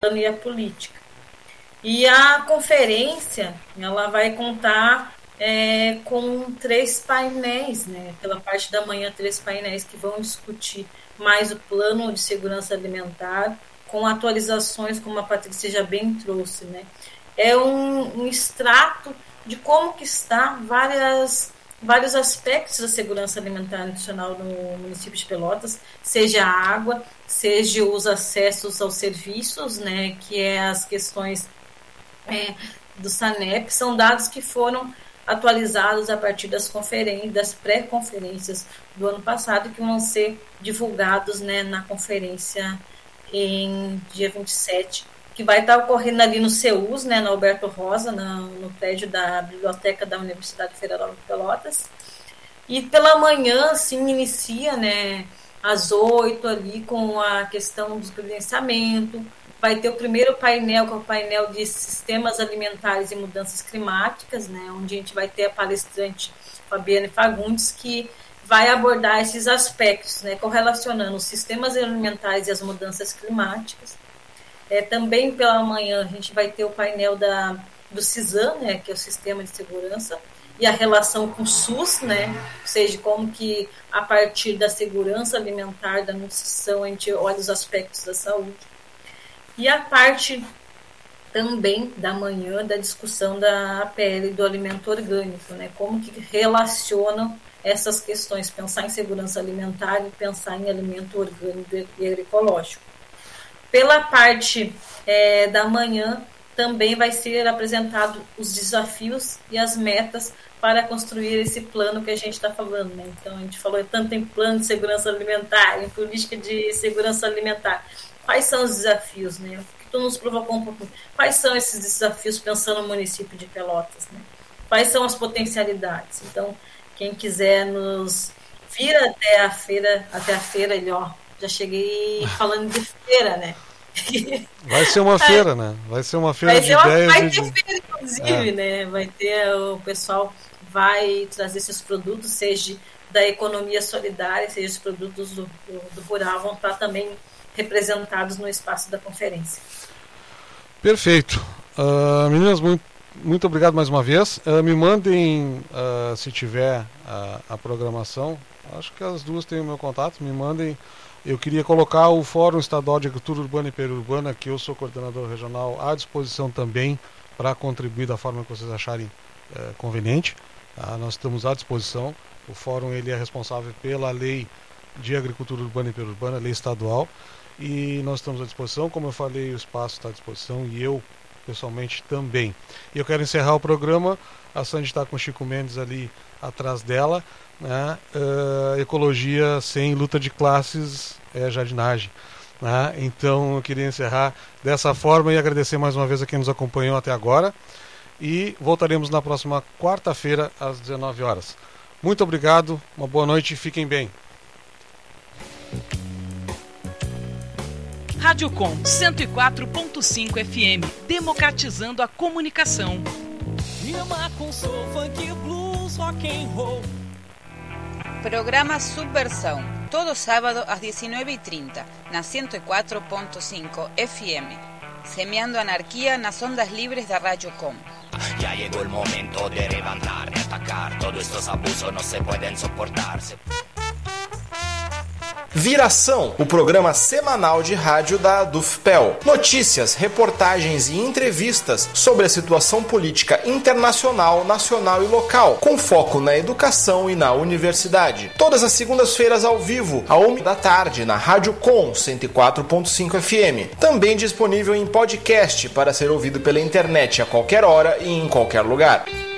plano e a política. E a conferência, ela vai contar com 3 painéis, né? Pela parte da manhã, 3 painéis que vão discutir mais o plano de segurança alimentar, com atualizações, como a Patrícia já bem trouxe, né? É um extrato de como que está vários aspectos da segurança alimentar nacional no município de Pelotas, seja a água, seja os acessos aos serviços, né? Que é as questões do SANEP, são dados que foram atualizados a partir das pré-conferências do ano passado, que vão ser divulgados, né, na conferência em dia 27, que vai estar ocorrendo ali no CEUS, né, no Alberto Rosa, no prédio da Biblioteca da Universidade Federal de Pelotas. E pela manhã, sim, inicia, né, às 8 ali, com a questão do credenciamento. Vai ter o primeiro painel, que é o painel de sistemas alimentares e mudanças climáticas, né, onde a gente vai ter a palestrante Fabiane Fagundes, que vai abordar esses aspectos, né, correlacionando os sistemas alimentares e as mudanças climáticas. Também pela manhã a gente vai ter o painel do CISAM, né, que é o Sistema de Segurança, e a relação com o SUS, né, ou seja, como que a partir da segurança alimentar, da nutrição, a gente olha os aspectos da saúde. E a parte também da manhã da discussão da APL do alimento orgânico, né? Como que relacionam essas questões, pensar em segurança alimentar e pensar em alimento orgânico e agroecológico. Pela parte da manhã, também vai ser apresentado os desafios e as metas para construir esse plano que a gente está falando, né? Então, a gente falou tanto em plano de segurança alimentar, em política de segurança alimentar. Quais são os desafios, né? O que tu nos provocou um pouco? Quais são esses desafios pensando no município de Pelotas, né? Quais são as potencialidades? Então, quem quiser nos vir até a feira, ele, já cheguei falando de feira, né? Vai ser uma feira, né? Vai ser uma feira de ideias. Vai ter feira, inclusive, né? Vai ter, o pessoal vai trazer seus produtos, seja da economia solidária, seja os produtos do rural, vão estar também representados no espaço da conferência. Perfeito. Meninas, muito obrigado mais uma vez. Me mandem, se tiver a programação, acho que as duas têm o meu contato, me mandem. Eu queria colocar o Fórum Estadual de Agricultura Urbana e Periurbana, que eu sou coordenador regional, à disposição também para contribuir da forma que vocês acharem conveniente. Nós estamos à disposição. O Fórum ele é responsável pela Lei de Agricultura Urbana e Periurbana, lei estadual, e nós estamos à disposição. Como eu falei, o espaço está à disposição e eu pessoalmente também. E eu quero encerrar o programa. A Sandy está com o Chico Mendes ali atrás dela, né? Ecologia sem luta de classes é jardinagem, né? Então eu queria encerrar dessa forma e agradecer mais uma vez a quem nos acompanhou até agora, e voltaremos na próxima quarta-feira às 19 horas. Muito obrigado, uma boa noite e fiquem bem. Rádio Com 104.5 FM, democratizando a comunicação. Rima com soul, funk, blues, rock and roll. Programa Subversão, todo sábado às 19h30, na 104.5 FM. Semeando anarquía nas ondas libres da Rádio Com. Ya llegó el momento de levantar, de atacar. Todos estos abusos no se pueden soportar. Viração, o programa semanal de rádio da Dufpel. Notícias, reportagens e entrevistas sobre a situação política internacional, nacional e local, com foco na educação e na universidade. Todas as segundas-feiras ao vivo, à 13h, na Rádio Com 104.5 FM. Também disponível em podcast para ser ouvido pela internet a qualquer hora e em qualquer lugar.